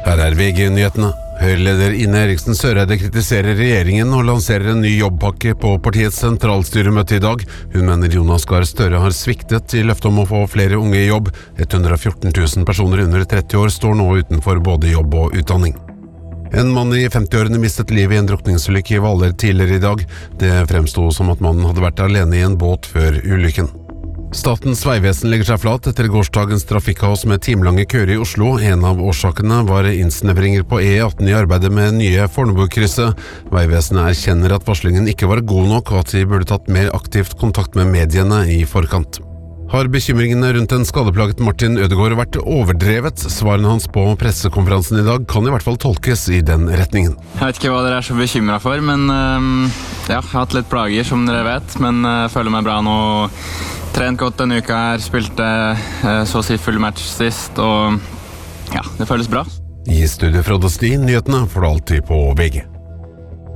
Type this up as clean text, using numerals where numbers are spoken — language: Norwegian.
Her VG-nyhetene. Høyreleder Ine Eriksen Søreide kritiserer regjeringen og lanserer en ny jobbpakke på partiets sentralstyremøte i dag. Hun mener Jonas Gahr Støre har sviktet i løftet om å få flere unge i jobb. 114 000 personer under 30 år står nå utenfor både jobb og utdanning. En mann i 50-årene mistet livet i en drukningsulykke i Hvaler tidligere i dag. Det fremstod som at mannen hadde vært alene i en båt før ulykken. Statens vegvesen legger seg flat etter gårsdagens trafikkkaos med timelange køer i Oslo. En av årsakene var innsnevringer på E18 i arbeidet med nye Fornebukrysset. Vegvesenet erkjenner at varslingen ikke var god nok, og at de burde tatt mer aktivt kontakt med mediene i forkant. Har bekymringene rundt den skadeplaget Martin Ødegaard vært overdrevet? Svarene hans på pressekonferansen i dag kan i hvert fall tolkes i den retningen. Jeg vet ikke hva dere så bekymret for, men jeg har hatt litt plager som dere vet, men føler meg bra nå. Trent godt denne uka her, spilte så å si full match sist, og ja, det føles bra. I studio Frode Stien, nyhetene får du alltid på VG.